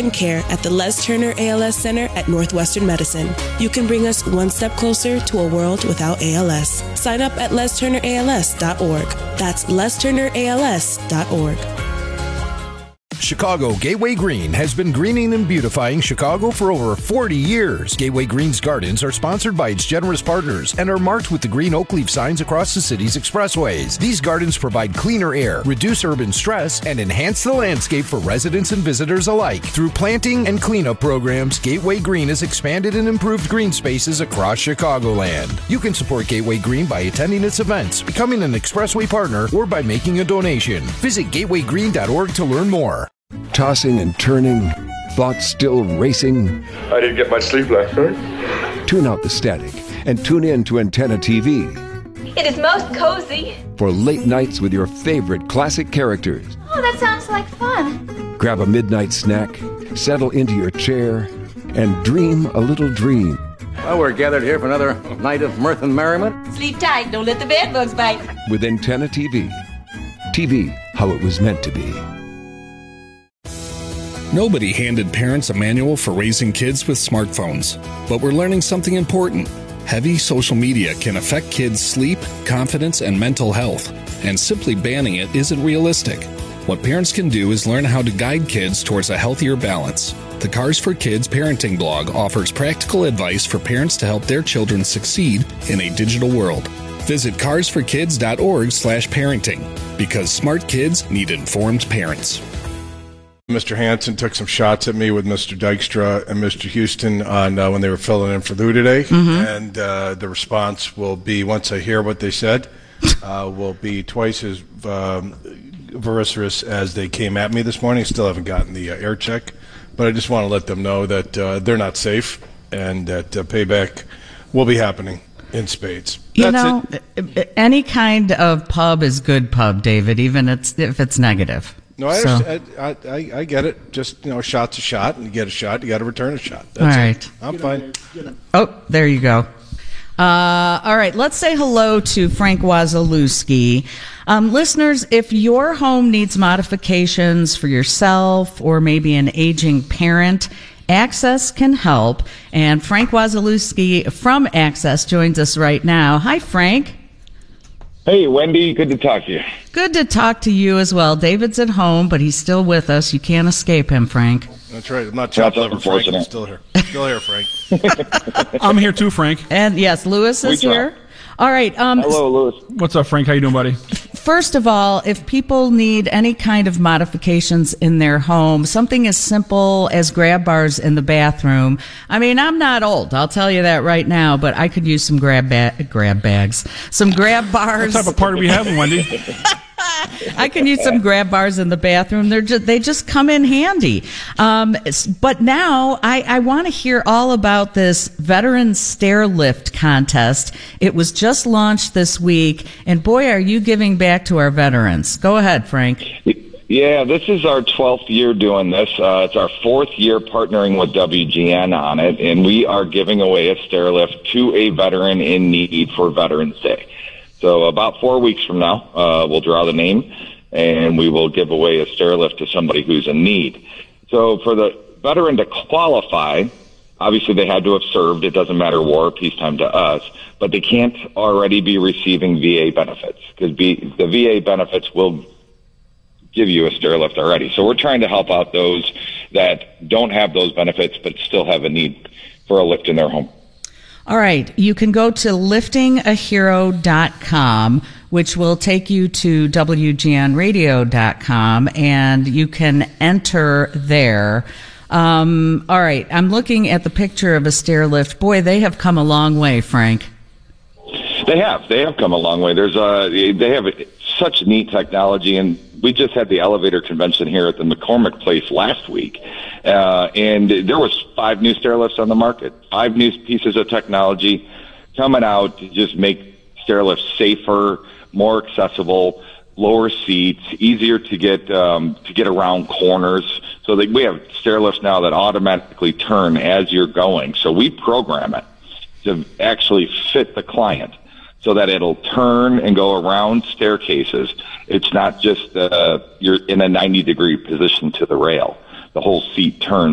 and care at the Les Turner ALS Center at Northwestern Medicine. You can bring us one step closer to a world without ALS. Sign up at lesturnерals.org. That's lesturnерals.org. Chicago Gateway Green has been greening and beautifying Chicago for over 40 years. Gateway Green's gardens are sponsored by its generous partners and are marked with the green oak leaf signs across the city's expressways. These gardens provide cleaner air, reduce urban stress, and enhance the landscape for residents and visitors alike. Through planting and cleanup programs, Gateway Green has expanded and improved green spaces across Chicagoland. You can support Gateway Green by attending its events, becoming an expressway partner, or by making a donation. Visit gatewaygreen.org to learn more. Tossing and turning, thoughts still racing. I didn't get much sleep last night. Tune out the static and tune in to Antenna TV. It is most cozy. For late nights with your favorite classic characters. Oh, that sounds like fun. Grab a midnight snack, settle into your chair, and dream a little dream. Well, we're gathered here for another night of mirth and merriment. Sleep tight, don't let the bed bugs bite. With Antenna TV. TV, how it was meant to be. Nobody handed parents a manual for raising kids with smartphones, but we're learning something important. Heavy social media can affect kids' sleep, confidence, and mental health, and simply banning it isn't realistic. What parents can do is learn how to guide kids towards a healthier balance. The Cars for Kids parenting blog offers practical advice for parents to help their children succeed in a digital world. Visit carsforkids.org/parenting, because smart kids need informed parents. Mr. Hansen took some shots at me with Mr. Dykstra and Mr. Houston on when they were filling in for Lou today, and the response will be, once I hear what they said, will be twice as vociferous as they came at me this morning. Still haven't gotten the air check, but I just want to let them know that they're not safe and that payback will be happening in spades. Any kind of pub is good pub, David, even if it's negative. No, I get it. Just, shot's a shot, and you get a shot, you got to return a shot. That's all right. I'm fine. Oh, there you go. All right, let's say hello to Frank Wasilewski. Listeners, if your home needs modifications for yourself or maybe an aging parent, Access can help. And Frank Wasilewski from Access joins us right now. Hi, Frank. Hey, Wendy. Good to talk to you. Good to talk to you as well. David's at home, but he's still with us. You can't escape him, Frank. That's right. I'm not chopped liver, Frank. I'm still here. Still here, Frank. I'm here too, Frank. And yes, Lewis is here. All right. Hello, Lewis. What's up, Frank? How you doing, buddy? First of all, if people need any kind of modifications in their home, something as simple as grab bars in the bathroom. I mean, I'm not old, I'll tell you that right now, but I could use some grab bags, some grab bars. What type of party are we having, Wendy? I can use some grab bars in the bathroom. They just come in handy. But now I want to hear all about this veteran stair lift contest. It was just launched this week, and boy, are you giving back to our veterans. Go ahead, Frank. Yeah, this is our 12th year doing this. It's our 4th year partnering with WGN on it, and we are giving away a stair lift to a veteran in need for Veterans Day. So about 4 weeks from now, we'll draw the name, and we will give away a stair lift to somebody who's in need. So for the veteran to qualify, obviously they had to have served. It doesn't matter war or peacetime to us, but they can't already be receiving VA benefits because the VA benefits will give you a stair lift already. So we're trying to help out those that don't have those benefits but still have a need for a lift in their home. All right. You can go to liftingahero.com, which will take you to WGNradio.com, and you can enter there. All right. I'm looking at the picture of a stair lift. Boy, they have come a long way, Frank. They have come a long way. They have such neat technology, and we just had the elevator convention here at the McCormick Place last week, and there was 5 new stair lifts on the market, 5 new pieces of technology coming out to just make stair lifts safer, more accessible, lower seats, easier to get around corners. So we have stair lifts now that automatically turn as you're going. So we program it to actually fit the client, so that it'll turn and go around staircases. It's not just you're in a 90-degree position to the rail. The whole seat turns